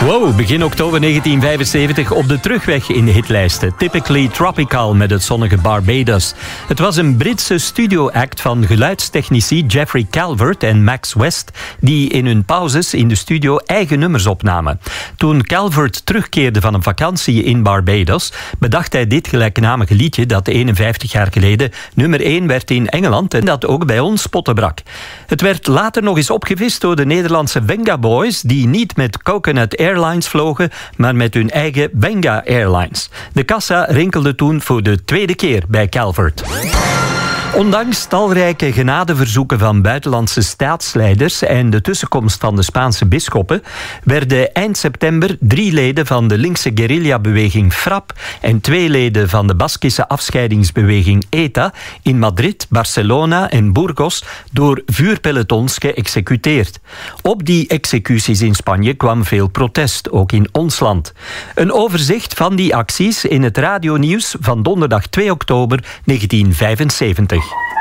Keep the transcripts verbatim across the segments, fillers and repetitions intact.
Wow, begin oktober negentien vijfenzeventig op de terugweg in de hitlijsten. Typically Tropical met het zonnige Barbados. Het was een Britse studio-act van geluidstechnici Jeffrey Calvert en Max West, die in hun pauzes in de studio eigen nummers opnamen. Toen Calvert terugkeerde van een vakantie in Barbados, bedacht hij dit gelijknamige liedje dat eenenvijftig jaar geleden nummer één werd in Engeland en dat ook bij ons potten brak. Het werd later nog eens opgevist door de Nederlandse Venga Boys, die niet met Coconut Airlines vlogen, maar met hun eigen Venga Airlines. De kassa rinkelde toen voor de tweede keer bij Calvert. Ondanks talrijke genadeverzoeken van buitenlandse staatsleiders en de tussenkomst van de Spaanse bisschoppen, werden eind september drie leden van de linkse guerrillabeweging FRAP en twee leden van de Baskische afscheidingsbeweging ETA in Madrid, Barcelona en Burgos door vuurpelotons geëxecuteerd. Op die executies in Spanje kwam veel protest, ook in ons land. Een overzicht van die acties in het radionieuws van donderdag twee oktober negentien vijfenzeventig.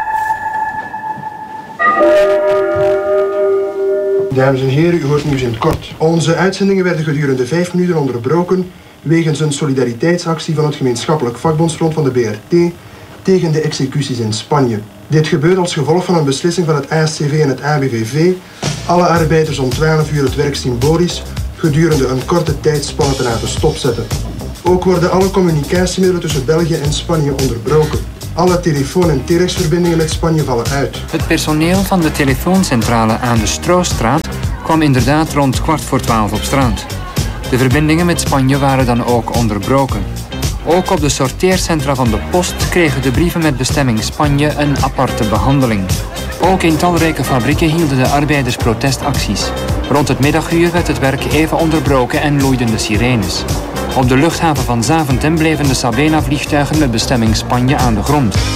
Dames en heren, u hoort nieuws in het kort. Onze uitzendingen werden gedurende vijf minuten onderbroken wegens een solidariteitsactie van het gemeenschappelijk vakbondsfront van de B R T tegen de executies in Spanje. Dit gebeurt als gevolg van een beslissing van het A S C V en het A B V V alle arbeiders om twaalf uur het werk symbolisch gedurende een korte tijdspanne te laten stopzetten. Ook worden alle communicatiemiddelen tussen België en Spanje onderbroken. Alle telefoon- en telexverbindingen met Spanje vallen uit. Het personeel van de telefooncentrale aan de Stroostraat kwam inderdaad rond kwart voor twaalf op straat. De verbindingen met Spanje waren dan ook onderbroken. Ook op de sorteercentra van de post kregen de brieven met bestemming Spanje een aparte behandeling. Ook in talrijke fabrieken hielden de arbeiders protestacties. Rond het middaguur werd het werk even onderbroken en loeiden de sirenes. Op de luchthaven van Zaventem bleven de Sabena-vliegtuigen met bestemming Spanje aan de grond.